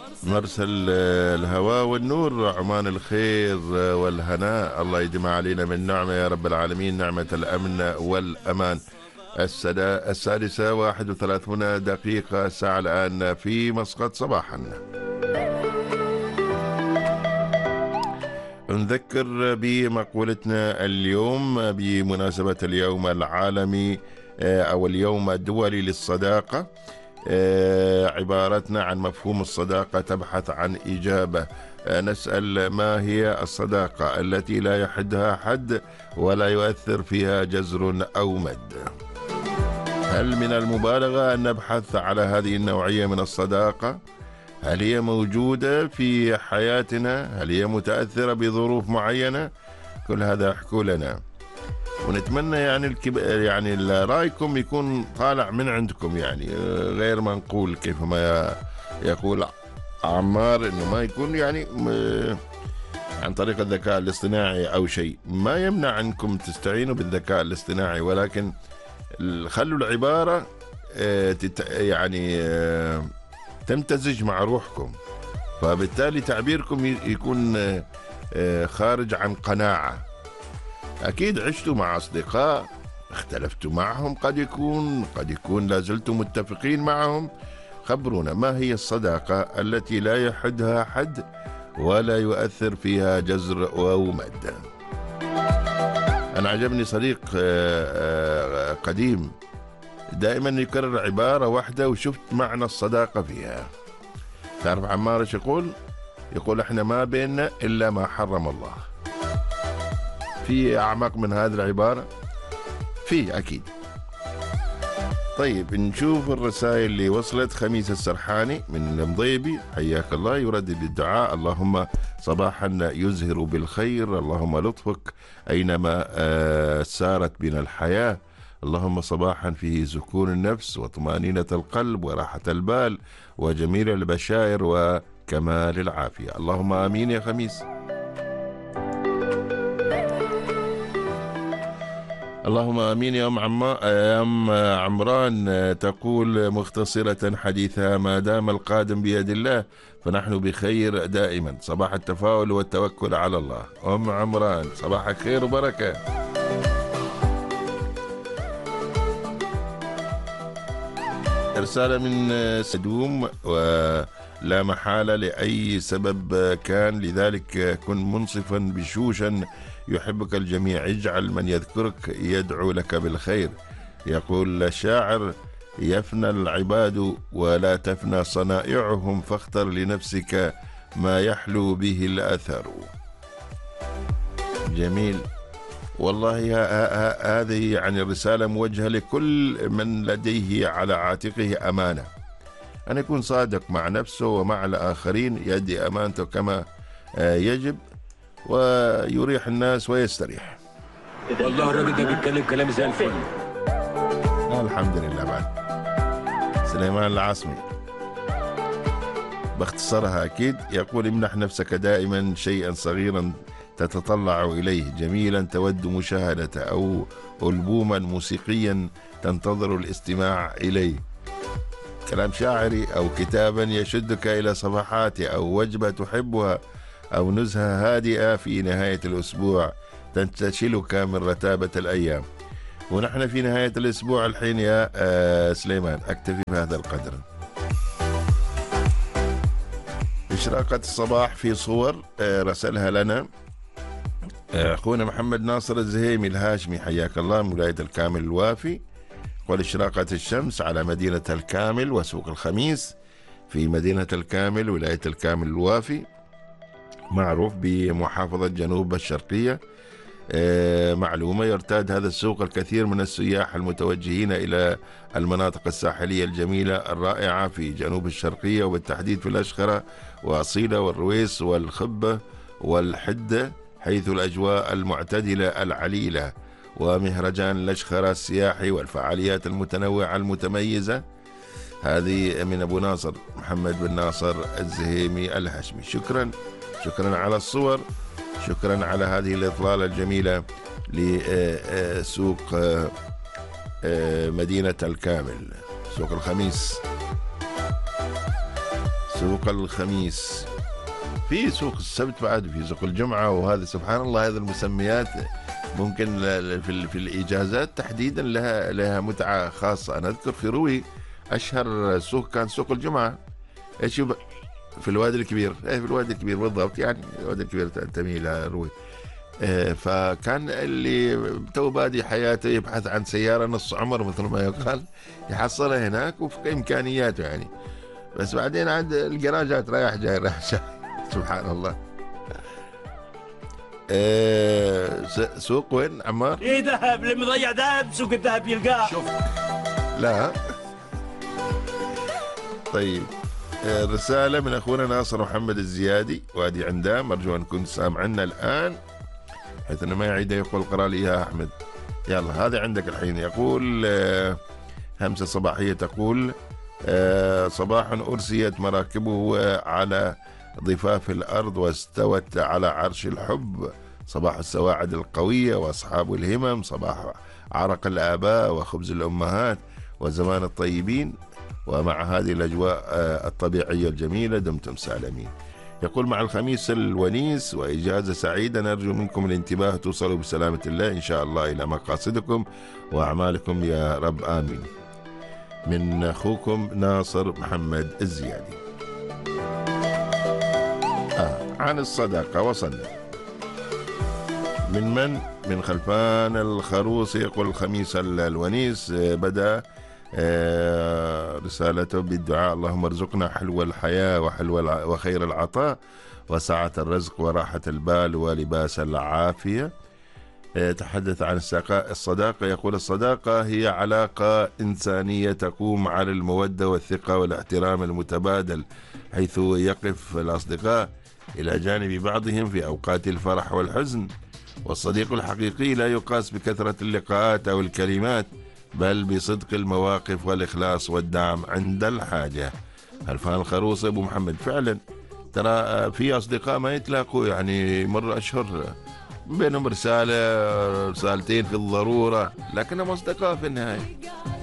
مرسل الهواء والنور، عمان الخير والهناء، الله يجمع علينا من نعمة يا رب العالمين، نعمة الأمن والأمان. 6:31 الساعة الآن في مسقط صباحا. نذكر بمقولتنا اليوم بمناسبة اليوم العالمي أو اليوم الدولي للصداقة. عبارتنا عن مفهوم الصداقة تبحث عن إجابة. نسأل ما هي الصداقة التي لا يحدها حد ولا يؤثر فيها جزر أو مد؟ هل من المبالغة أن نبحث على هذه النوعية من الصداقة؟ هل هي موجودة في حياتنا؟ هل هي متأثرة بظروف معينة؟ كل هذا احكوا لنا، ونتمنى يعني رأيكم يكون طالع من عندكم، يعني غير منقول كيف ما يقول عمار، انه ما يكون يعني عن طريق الذكاء الاصطناعي او شيء. ما يمنع انكم تستعينوا بالذكاء الاصطناعي، ولكن خلوا العبارة يعني تمتزج مع روحكم، فبالتالي تعبيركم يكون خارج عن قناعة. أكيد عشتوا مع أصدقاء، اختلفتوا معهم، قد يكون لازلتم متفقين معهم. خبرونا ما هي الصداقة التي لا يحدها حد ولا يؤثر فيها جزر أو مد. أنا عجبني صديق قديم دائما يكرر عبارة واحدة وشفت معنى الصداقة فيها. تعرف عمار ايش يقول احنا ما بيننا إلا ما حرم الله. في أعمق من هذه العبارة؟ في أكيد. طيب نشوف الرسائل اللي وصلت. خميس السرحاني من المضيبي، حياك الله، يردد بالدعاء: اللهم صباحا يزهر بالخير، اللهم لطفك أينما سارت بنا الحياة، اللهم صباحا فيه سكون النفس وطمأنينة القلب وراحة البال وجميل البشائر وكمال العافية. اللهم آمين يا خميس. اللهم آمين يا أم عمران. تقول مختصرة حديثها: ما دام القادم بيد الله فنحن بخير دائما. صباح التفاؤل والتوكل على الله. أم عمران صباحك خير وبركة. رسالة من سدوم: ولا محالة لأي سبب كان، لذلك كن منصفا بشوشا يحبك الجميع، اجعل من يذكرك يدعو لك بالخير. يقول الشاعر: يفنى العباد ولا تفنى صنائعهم، فاختر لنفسك ما يحلو به الأثر. جميل والله. هذه يعني الرسالة موجهة لكل من لديه على عاتقه أمانة، أن يكون صادق مع نفسه ومع الآخرين، يؤدي أمانته كما يجب ويريح الناس ويستريح. والله الراجل ده بيتكلم كلام زي الفل. الحمد لله. بعد سليمان العاصمي باختصارها أكيد يقول: امنح نفسك دائما شيئا صغيرا تتطلع إليه، جميلا تود مشاهدته، أو ألبوما موسيقيا تنتظر الاستماع إليه، كلام شاعري أو كتابا يشدك إلى صفحاته، أو وجبة تحبها، أو نزهة هادئة في نهاية الأسبوع تنتشلك من رتابة الأيام. ونحن في نهاية الأسبوع الحين يا سليمان، أكتفي بهذا القدر. إشراقة الصباح في صور رسلها لنا أخونا محمد ناصر الزهيمي الهاشمي، حياك الله، من ولاية الكامل الوافي. والإشراقة الشمس على مدينة الكامل وسوق الخميس في مدينة الكامل ولاية الكامل الوافي، معروف بمحافظة جنوب الشرقية. معلومة: يرتاد هذا السوق الكثير من السياح المتوجهين إلى المناطق الساحلية الجميلة الرائعة في جنوب الشرقية، وبالتحديد في الأشخرة وأصيلة والرويس والخبة والحدة، حيث الأجواء المعتدلة العليلة، ومهرجان الأشخرة السياحي والفعاليات المتنوعة المتميزة. هذه من أبو ناصر محمد بن ناصر الزهيمي الهاشمي. شكرا على الصور، شكرا على هذه الإطلالة الجميلة لسوق مدينة الكامل، سوق الخميس. سوق الخميس، في سوق السبت بعد، في سوق الجمعة، وهذا سبحان الله هذه المسميات ممكن في الإجازات تحديدا لها متعة خاصة. أنا أذكر في روي أشهر سوق كان سوق الجمعة. إيش في الوادي الكبير، في الوادي الكبير بالضبط، يعني الوادي الكبير تنتمي إلى روي. فكان اللي تو بادي حياته يبحث عن سيارة نص عمر مثل ما يقال يحصلها هناك وفق إمكانياته يعني. بس بعدين عند الجراجات رايح جاي رايح جاي سبحان الله. سوق وين عمار؟ ايه ذهب، اللي مضيع ذهب سوق الذهب يلقاه. شوف لا طيب. رسالة من أخونا ناصر محمد الزيادي وادي عندام، أرجو أن كنت سامعنا الآن حيث أنه ما يعيد يقول قرأ لي يا أحمد. يلا هذا عندك الحين. يقول همسة صباحية تقول صباح أرسيت مراكبه على ضفاف الأرض واستوت على عرش الحب، صباح السواعد القوية وأصحاب الهمم، صباح عرق الآباء وخبز الأمهات وزمان الطيبين، ومع هذه الأجواء الطبيعية الجميلة دمتم سالمين. يقول مع الخميس الونيس وإجازة سعيدة، نرجو منكم الانتباه توصلوا بسلامة الله إن شاء الله إلى مقاصدكم وأعمالكم يا رب آمين. من أخوكم ناصر محمد الزيادي. عن الصداقة وصلنا. من خلفان الخروص يقول الخميس الونيس بدأ رسالته بالدعاء اللهم ارزقنا حلو الحياة وخير العطاء وسعة الرزق وراحة البال ولباس العافية. تحدث عن الصداقة. يقول الصداقة هي علاقة إنسانية تقوم على المودة والثقة والاحترام المتبادل، حيث يقف الأصدقاء إلى جانب بعضهم في أوقات الفرح والحزن. والصديق الحقيقي لا يقاس بكثرة اللقاءات أو الكلمات، بل بصدق المواقف والإخلاص والدعم عند الحاجة. خلفان الخروص أبو محمد، فعلا ترى في أصدقاء ما يتلاقوا، يعني مر أشهر بينهم رسالة رسالتين في الضرورة، لكنهم أصدقاء في النهاية.